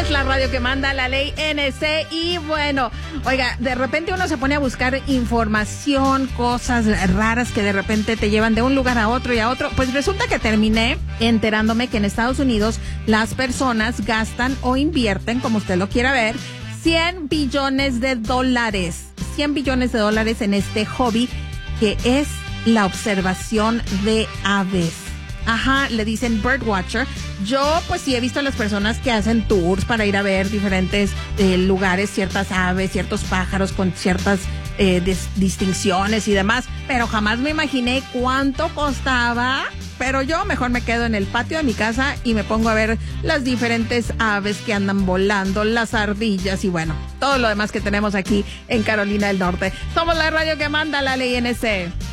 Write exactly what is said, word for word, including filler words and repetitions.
Es la radio que manda la ley N C. Y bueno, oiga, de repente uno se pone a buscar información, cosas raras que de repente te llevan de un lugar a otro y a otro. Pues resulta que terminé enterándome que en Estados Unidos las personas gastan o invierten, como usted lo quiera ver, cien billones de dólares. cien billones de dólares en este hobby que es la observación de aves. Ajá, le dicen birdwatcher. Yo pues sí he visto a las personas que hacen tours para ir a ver diferentes eh, lugares, ciertas aves, ciertos pájaros con ciertas eh, dis- distinciones y demás, pero jamás me imaginé cuánto costaba. Pero yo mejor me quedo en el patio de mi casa y me pongo a ver las diferentes aves que andan volando, las ardillas y bueno, todo lo demás que tenemos aquí en Carolina del Norte. Somos la radio que manda la ley N C.